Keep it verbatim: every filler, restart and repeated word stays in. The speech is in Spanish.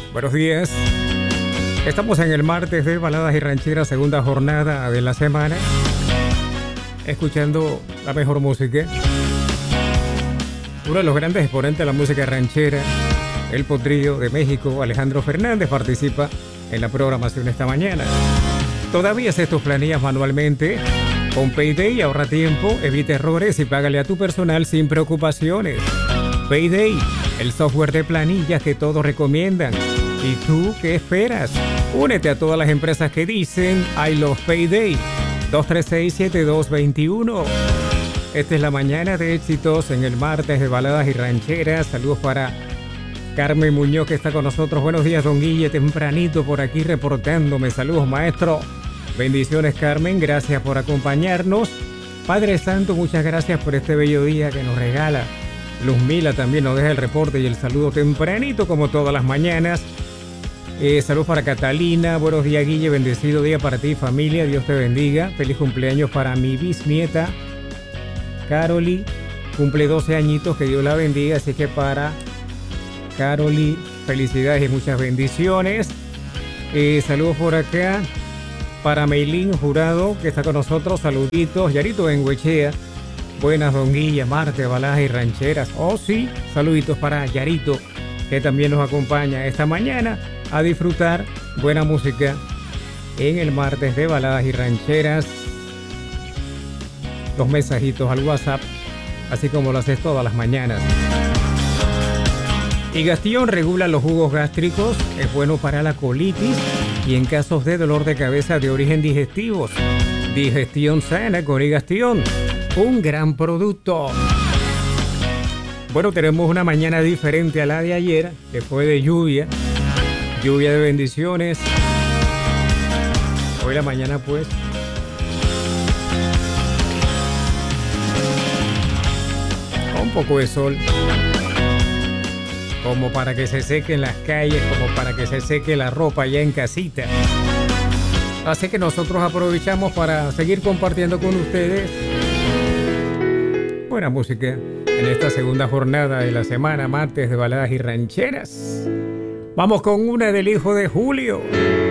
Buenos días. Estamos en el martes de Baladas y Rancheras, segunda jornada de la semana, escuchando la mejor música. Uno de los grandes exponentes de la música ranchera, el potrillo de México, Alejandro Fernández, participa en la programación esta mañana. Todavía haces tus planillas manualmente. Con Payday ahorra tiempo, evita errores y págale a tu personal sin preocupaciones. Payday, el software de planillas que todos recomiendan. ¿Y tú qué esperas? Únete a todas las empresas que dicen I love Payday. dos tres seis, siete dos dos uno. Esta es la mañana de éxitos en el martes de Baladas y Rancheras. Saludos para Carmen Muñoz, que está con nosotros. Buenos días, don Guille, tempranito por aquí reportándome. Saludos, maestro. Bendiciones, Carmen, gracias por acompañarnos. Padre Santo, muchas gracias por este bello día que nos regala. Luzmila también nos deja el reporte y el saludo tempranito como todas las mañanas. Eh, saludos para Catalina. Buenos días, Guille, bendecido día para ti, familia, Dios te bendiga. Feliz cumpleaños para mi bisnieta Caroli, cumple doce añitos, que Dios la bendiga. Así que para Caroli, felicidades y muchas bendiciones. Eh, saludos por acá para Meilín Jurado, que está con nosotros. Saluditos. Yarito Benguechea. Buenas, don Guilla, Marte, Baladas y Rancheras. Oh, sí. Saluditos para Yarito, que también nos acompaña esta mañana a disfrutar buena música en el martes de Baladas y Rancheras. Dos mensajitos al WhatsApp, así como lo haces todas las mañanas. Higastión regula los jugos gástricos, es bueno para la colitis y en casos de dolor de cabeza de origen digestivos. Digestión sana con Higastión, un gran producto. Bueno, tenemos una mañana diferente a la de ayer, que fue de lluvia, lluvia de bendiciones. Hoy la mañana pues con un poco de sol, como para que se sequen las calles, como para que se seque la ropa ya en casita. Así que nosotros aprovechamos para seguir compartiendo con ustedes buena música en esta segunda jornada de la semana, martes de Baladas y Rancheras. Vamos con una del hijo de Julio.